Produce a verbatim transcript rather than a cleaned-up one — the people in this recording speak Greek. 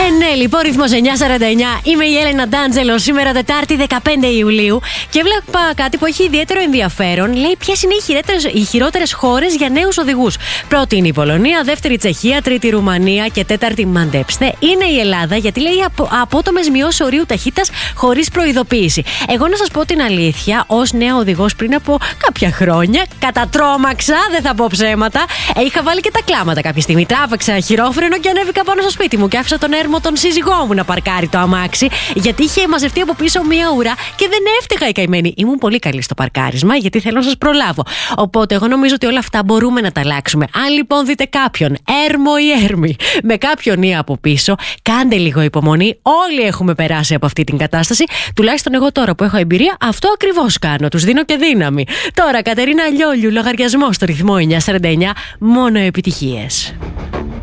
Ε, ναι, λοιπόν, ρυθμός εννιά σαράντα εννιά. Είμαι η Έλενα Ντάντζελο. Σήμερα Τετάρτη δεκαπέντε Ιουλίου. Και βλέπα κάτι που έχει ιδιαίτερο ενδιαφέρον. Λέει ποιες είναι οι χειρότερες χώρες για νέους οδηγούς. Πρώτη είναι η Πολωνία, δεύτερη η Τσεχία, τρίτη η Ρουμανία και τέταρτη, μαντέψτε, είναι η Ελλάδα. Γιατί λέει απο, απότομες μειώσεις ορίου ταχύτητας χωρίς προειδοποίηση. Εγώ να σας πω την αλήθεια, ως νέα οδηγός πριν από κάποια χρόνια, κατατρώμαξα, δεν θα πω ψέματα. Είχα βάλει και τα κλάματα κάποια στιγμή. Τράβηξα χειρόφρενο και ανέβηκα πάνω στο σπίτι μου και άφησα τον έρμο τον σύζυγό μου να παρκάρει το αμάξι, γιατί είχε μαζευτεί από πίσω μία ουρά και δεν έφταιγα η καημένη. Ήμουν πολύ καλή στο παρκάρισμα, γιατί θέλω να σας προλάβω. Οπότε, εγώ νομίζω ότι όλα αυτά μπορούμε να τα αλλάξουμε. Αν λοιπόν δείτε κάποιον, έρμο ή έρμη, με κάποιον ή από πίσω, κάντε λίγο υπομονή. Όλοι έχουμε περάσει από αυτή την κατάσταση. Τουλάχιστον εγώ τώρα που έχω εμπειρία, αυτό ακριβώς κάνω. Τους δίνω και δύναμη. Τώρα, Κατερίνα Λιόλιου, λογαριασμό στο ρυθμό εννιά σαράντα εννιά, μόνο επιτυχίες.